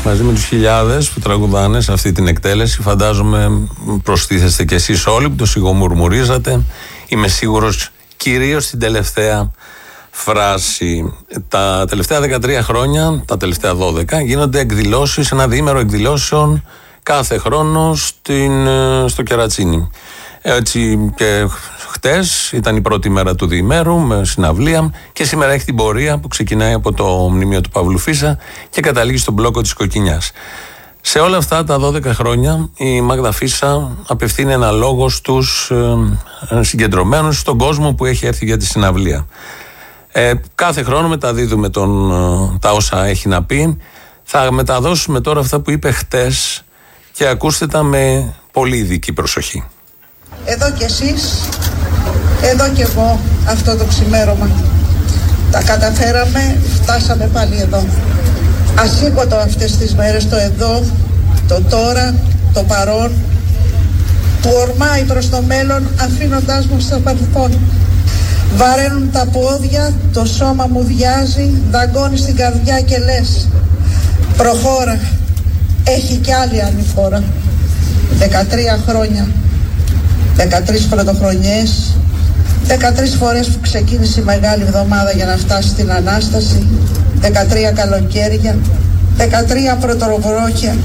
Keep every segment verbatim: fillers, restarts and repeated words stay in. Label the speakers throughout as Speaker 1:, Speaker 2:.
Speaker 1: μαζί με τους χιλιάδες που τραγουδάνε σε αυτή την εκτέλεση. Φαντάζομαι προστίθεστε κι εσείς όλοι που το σιγομουρμουρίζατε. Είμαι σίγουρος κυρίως στην τελευταία φράση. Τα τελευταία δεκατρία χρόνια, τα τελευταία δώδεκα, γίνονται εκδηλώσεις, ένα διήμερο εκδηλώσεων κάθε χρόνο στην, στο Κερατσίνι. Έτσι και χτες ήταν η πρώτη μέρα του διημέρου με συναυλία και σήμερα έχει την πορεία που ξεκινάει από το μνημείο του Παύλου Φίσα και καταλήγει στον μπλόκο της Κοκκινιάς. Σε όλα αυτά τα δώδεκα χρόνια η Μάγδα Φίσα απευθύνει ένα λόγο στους ε, συγκεντρωμένους, στον κόσμο που έχει έρθει για τη συναυλία. Ε, κάθε χρόνο μεταδίδουμε τον, τα όσα έχει να πει. Θα μεταδώσουμε τώρα αυτά που είπε χτες και ακούστε τα με πολύ ειδική προσοχή.
Speaker 2: Εδώ κι εσείς, εδώ κι εγώ αυτό το ξημέρωμα. Τα καταφέραμε, φτάσαμε πάλι εδώ. Ασήκωτο αυτές τις μέρες το εδώ, το τώρα, το παρόν, που ορμάει προς το μέλλον αφήνοντάς μου στο παρελθόν. Βαραίνουν τα πόδια, το σώμα μου διάζει, δαγκώνει στην καρδιά και λες προχώρα, έχει κι άλλη ανηφόρα. Δεκατρία χρόνια, δεκατρείς πρωτοχρονιές, δεκατρείς φορές που ξεκίνησε η Μεγάλη Εβδομάδα για να φτάσει στην Ανάσταση, δεκατρία καλοκαίρια, δεκατρία πρωτοβρόχια,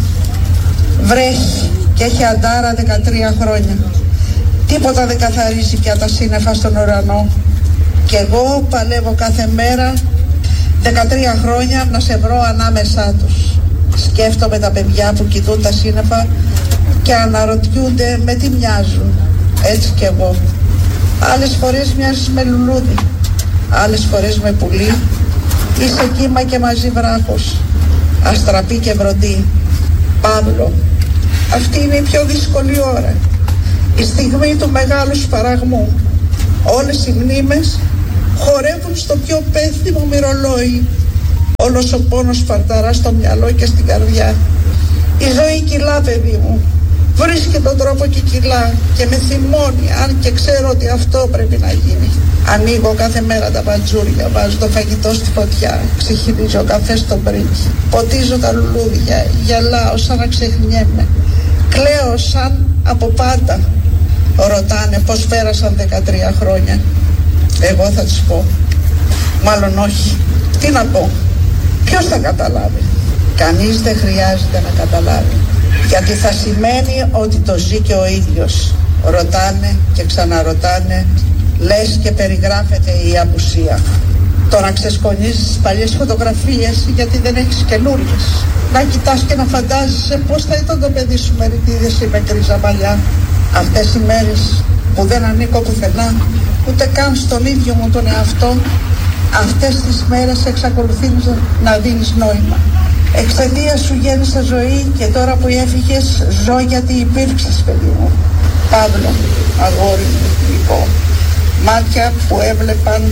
Speaker 2: βρέχει και έχει αντάρα δεκατρία χρόνια. Τίποτα δεν καθαρίζει πια τα σύννεφα στον ουρανό. Και εγώ παλεύω κάθε μέρα δεκατρία χρόνια να σε βρω ανάμεσά τους. Σκέφτομαι τα παιδιά που κοιτούν τα σύννεφα και αναρωτιούνται με τι μοιάζουν. Έτσι κι εγώ. Άλλες φορές μοιάζεις με λουλούδι, άλλες φορές με πουλί. Είσαι κύμα και μαζί βράχος, αστραπή και βροντί. Παύλο, αυτή είναι η πιο δύσκολη ώρα. Η στιγμή του μεγάλου σπαραγμού. Όλες οι μνήμες χορεύουν στο πιο πέθυμο μυρολόι. Όλος ο πόνος σπαρταρά στο μυαλό και στην καρδιά. Η ζωή κυλά, παιδί μου. Βρίσκει τον τρόπο και κυλά και με θυμώνει, αν και ξέρω ότι αυτό πρέπει να γίνει. Ανοίγω κάθε μέρα τα μπατζούρια, βάζω το φαγητό στη φωτιά, ξεχυλίζω καφέ στο μπρίκι, ποτίζω τα λουλούδια, γελάω σαν να ξεχνιέμαι, κλαίω σαν από πάντα. Ρωτάνε πως πέρασαν δεκατρία χρόνια. Εγώ θα τους πω, μάλλον όχι. Τι να πω, ποιος θα καταλάβει? Κανείς δεν χρειάζεται να καταλάβει, γιατί θα σημαίνει ότι το ζει και ο ίδιος. Ρωτάνε και ξαναρωτάνε, λες και περιγράφεται η απουσία. Το να ξεσκονίζεις τις παλιές φωτογραφίες γιατί δεν έχεις καινούριες. Να κοιτάς και να φαντάζεσαι πώς θα ήταν το παιδί σου μεριτίδες ή με κρίζα μαλλιά. Αυτές οι μέρες που δεν ανήκω πουθενά, ούτε καν στον ίδιο μου τον εαυτό, αυτές τις μέρες εξακολουθείς να δίνεις νόημα. Εξαιτίας σου γέννησα ζωή και τώρα που έφυγες ζω γιατί υπήρξες, παιδί μου. Παύλο, αγόρι μου, λοιπόν, μάτια που έβλεπαν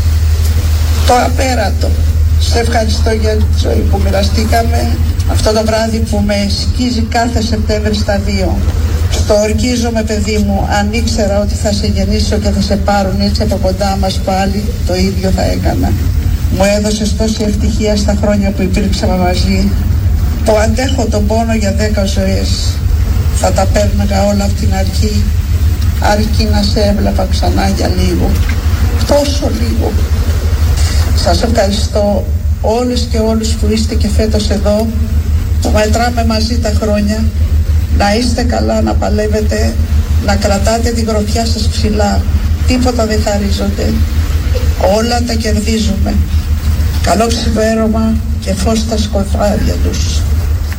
Speaker 2: το απέρατο. Σε ευχαριστώ για τη ζωή που μοιραστήκαμε, αυτό το βράδυ που με σκίζει κάθε Σεπτέμβρη στα δύο. Στο ορκίζομαι, παιδί μου, αν ήξερα ότι θα σε γεννήσω και θα σε πάρουν έτσι από κοντά μας πάλι, το ίδιο θα έκανα. Μου έδωσες τόση ευτυχία στα χρόνια που υπήρξαμε μαζί, που αντέχω τον πόνο για δέκα ζωές. Θα τα παίρναγα όλα από την αρχή, αρκεί να σε έβλεπα ξανά για λίγο, τόσο λίγο. Σας ευχαριστώ όλες και όλους που είστε και φέτος εδώ, που μετράμε μαζί τα χρόνια. Να είστε καλά, να παλεύετε, να κρατάτε την γροθιά σας ψηλά. Τίποτα δεν χαρίζονται, όλα τα κερδίζουμε. Καλό ξημέρωμα και φως στα σκοτάδια τους.